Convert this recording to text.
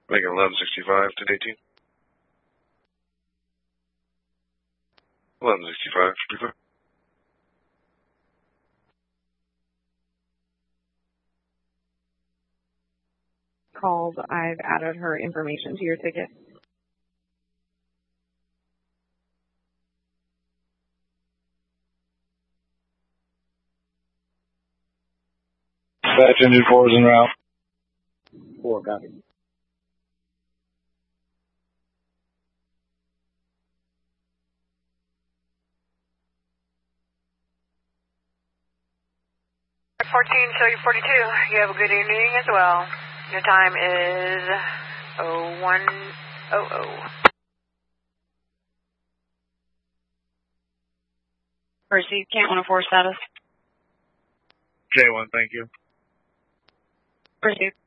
Making 1165 to 18. 1165, be clear. Called. I've added her information to your ticket. Dispatch engine 4 is en route. 4, copy. Show you 42. You have a good evening as well. Your time is 0100. Proceed, Camp 104 status. J1, thank you. Proceed.